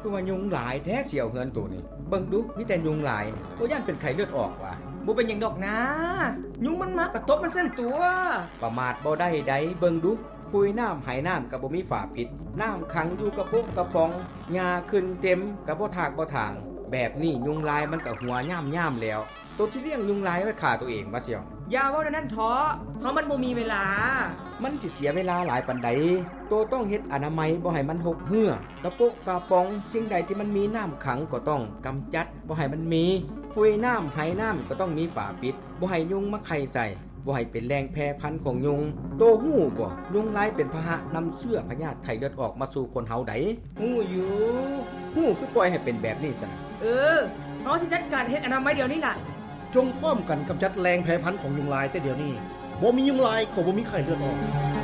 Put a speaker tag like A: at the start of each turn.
A: คือว่ายุงหลายแท้เสี่ยวเฮือนตัวนี้เบิ่งดูมีแต่ยุงหลายบ่ย่านเป็นไข้เลือดออกว่ะ
B: บ่เป็นหยังดอกนะยุงมันมากระตบมันเส้นตัว
A: ประมาทบ่ได้ใดเบิ่งดูฟุยน้ำไหน้ำก็บ่มีฝาปิดน้ำขังอยู่กระโปะกระป๋องหญ้าขึ้นเต็มก็บ่ทากบ่ทางแบบนี้ยุงลายมันก็หัวย่ำๆแล้วตัวที่เลี้ยงยุงลายไว้ฆ่าตัวเองว่าเสี่ยว
B: อย่าเว้านั่นท้อเฮามันบ่มีเวลา
A: มันสิเสียเวลาหลายปานใดตัวต้องเฮ็ดอนามัยบ่ให้มันหกเหือกระโปะกระป๋องสิ่งใดที่มันมีน้ำขังก็ต้องกำจัดบ่ให้มันมีฟุยน้ำไหน้ำก็ต้องมีฝาปิดบ่ให้ยุงมาไข่ใส่บ่ให้เป็นแรงแพร่พันธุ์ของยุงโตฮู้บ่ยุงลายเป็นพาหะนำเชื้อพยาธิไข้เลือดออกมาสู่คนเฮาได้
B: ฮู้อยู่
A: ฮู้คือปล่อยให้เป็นแบบนี้ซะนะ
B: เฮาสิจัดการเฮ็ดอนามัยเดี๋ยวนี้ล่ะ
C: จงพร้อมกันกำจัดแรงแพร่พันธุ์ของยุงลายแต่เดี๋ยวนี้บ่มียุงลายก็บ่มีไข้เลือดออก